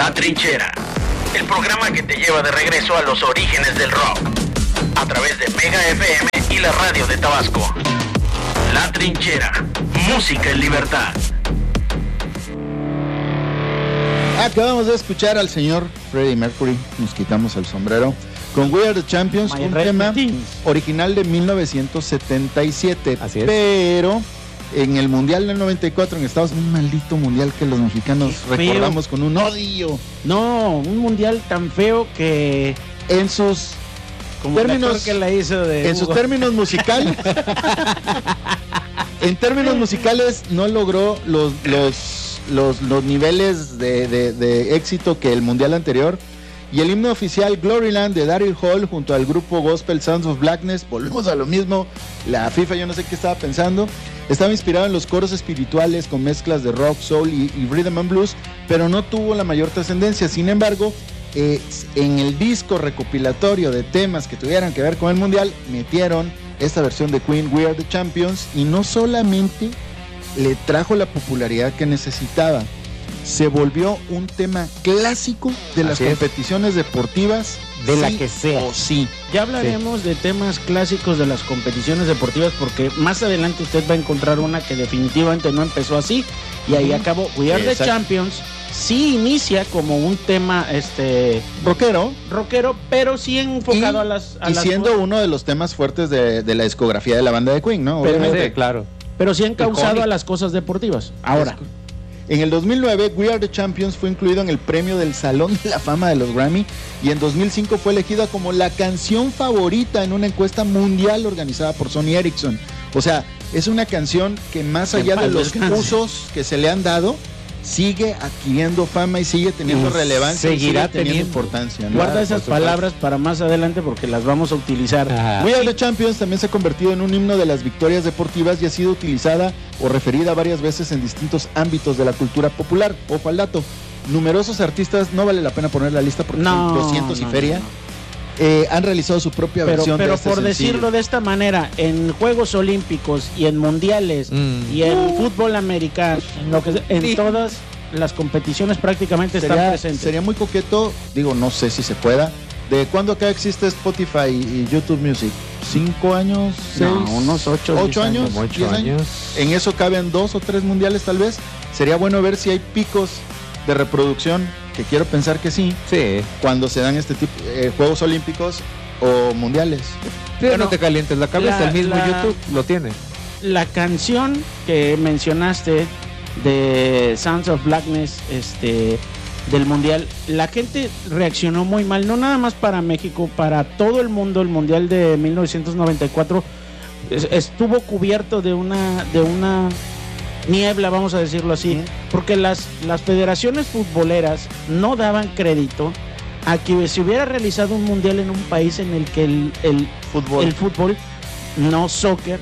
La Trinchera, el programa que te lleva de regreso a los orígenes del rock, a través de Mega FM y la radio de Tabasco. La Trinchera, música en libertad. Acabamos de escuchar al señor Freddie Mercury, nos quitamos el sombrero, con We Are the Champions, un tema original de 1977. Así es. Pero en el Mundial del 94 en Estados Unidos, un maldito mundial que los mexicanos recordamos con un odio. No, un mundial tan feo que en sus como términos que la hizo de en Hugo. sus términos musicales en términos musicales no logró los niveles de éxito que el mundial anterior. Y el himno oficial Gloryland de Daryl Hall junto al grupo Gospel Sons of Blackness, volvemos a lo mismo, la FIFA yo no sé qué estaba pensando, estaba inspirado en los coros espirituales con mezclas de rock, soul y rhythm and blues, pero no tuvo la mayor trascendencia. Sin embargo, en el disco recopilatorio de temas que tuvieran que ver con el mundial, metieron esta versión de Queen, We Are the Champions, y no solamente le trajo la popularidad que necesitaba, se volvió un tema clásico de las competiciones deportivas, de la que sea. O sí. Ya hablaremos de temas clásicos de las competiciones deportivas, porque más adelante usted va a encontrar una que definitivamente no empezó así y ahí acabó. We Are the Champions sí inicia como un tema rockero, pero sí enfocado a las siendo uno de los temas fuertes de la discografía de la banda de Queen, ¿no? Obviamente, claro. Pero sí han causado a las cosas deportivas. Ahora, en el 2009, We Are the Champions fue incluido en el premio del Salón de la Fama de los Grammy y en 2005 fue elegida como la canción favorita en una encuesta mundial organizada por Sony Ericsson. O sea, es una canción que más allá de los usos que se le han dado, sigue adquiriendo fama y sigue teniendo relevancia, seguirá y sigue teniendo teniendo importancia, ¿no? guarda esas palabras para más adelante porque las vamos a utilizar. We Are the Champions también se ha convertido en un himno de las victorias deportivas y ha sido utilizada o referida varias veces en distintos ámbitos de la cultura popular. Ojo al dato, numerosos artistas, no vale la pena poner la lista porque son 200 y feria. Han realizado su propia versión de este por sencillo. decirlo de esta manera, en Juegos Olímpicos y en Mundiales y en fútbol americano, en todas las competiciones prácticamente están presentes. Sería muy coqueto, digo, no sé si se pueda. ¿De cuándo acá existe Spotify y YouTube Music? ¿5 años? ¿6? No, unos 8 años. 8 años. En eso caben 2 o 3 mundiales tal vez. Sería bueno ver si hay picos de reproducción, que quiero pensar que sí, cuando se dan este tipo Juegos Olímpicos o mundiales. No te calientes la cabeza, el mismo YouTube lo tiene. La canción que mencionaste de Sons of Blackness, del mundial, la gente reaccionó muy mal, no nada más para México, para todo el mundo. El mundial de 1994 estuvo cubierto de una niebla, vamos a decirlo así, porque las federaciones futboleras no daban crédito a que se hubiera realizado un mundial en un país en el que el fútbol, no soccer,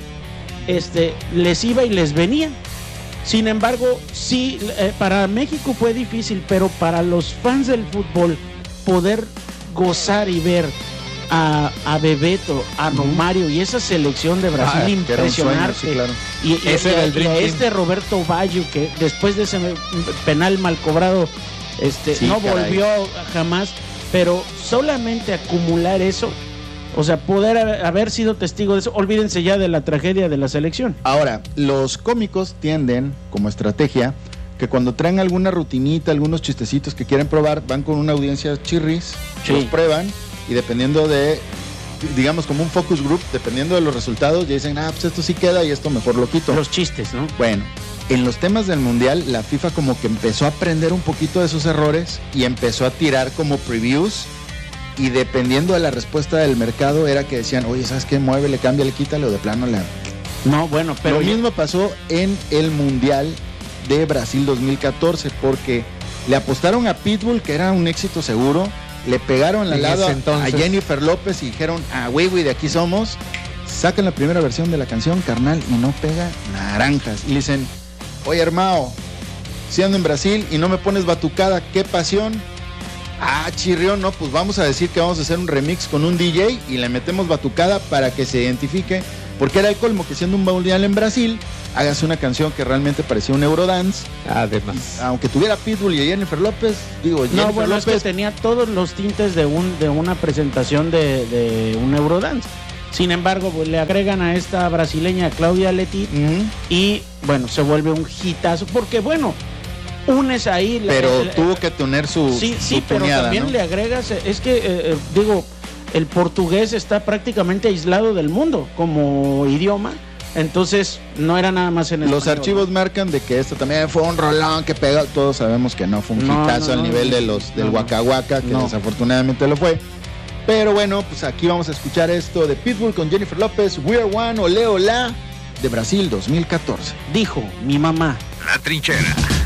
les iba y les venía. Sin embargo, sí, para México fue difícil, pero para los fans del fútbol poder gozar y ver a Bebeto, a Romario y esa selección de Brasil impresionante, sí, claro. y a Roberto Baggio, que después de ese penal mal cobrado no volvió jamás, pero solamente acumular eso, o sea, poder haber sido testigo de eso, olvídense ya de la tragedia de la selección. Ahora, los cómicos tienden, como estrategia, que cuando traen alguna rutinita, algunos chistecitos que quieren probar, van con una audiencia chirris, los prueban, y dependiendo de, digamos, como un focus group, dependiendo de los resultados, ya dicen, pues esto sí queda y esto mejor lo quito. Los chistes, ¿no? Bueno, en los temas del mundial, la FIFA como que empezó a aprender un poquito de sus errores y empezó a tirar como previews, y dependiendo de la respuesta del mercado era que decían, oye, ¿sabes qué? Muévele, cámbiale, quítale, o de plano le... No, bueno, pero... Lo mismo pasó en el mundial de Brasil 2014, porque le apostaron a Pitbull, que era un éxito seguro, le pegaron la lado a Jennifer López y dijeron, güey, de aquí somos, sacan la primera versión de la canción, carnal, y no pega naranjas. Y le dicen, oye, hermano, si ando en Brasil y no me pones batucada, qué pasión. Chirrión, no, pues vamos a decir que vamos a hacer un remix con un DJ y le metemos batucada para que se identifique, porque era el colmo que siendo un mundial en Brasil, hágase una canción que realmente parecía un Eurodance. Además. Aunque tuviera Pitbull y Jennifer López, Jennifer López es que tenía todos los tintes de una presentación de un Eurodance. Sin embargo, pues, le agregan a esta brasileña Claudia Letti y bueno, se vuelve un hitazo porque bueno, unes ahí. Pero tuvo que tener su sí, pero tuneada, también, ¿no? Le agregas, es que el portugués está prácticamente aislado del mundo como idioma. Entonces, no era nada más en el Los archivos marcan de que esto también fue un rolón que pega. Todos sabemos que no fue un hitazo al nivel del Waka Waka, que desafortunadamente lo fue. Pero bueno, pues aquí vamos a escuchar esto de Pitbull con Jennifer López, We Are One, Ole Olá, de Brasil 2014. Dijo mi mamá. La Trinchera.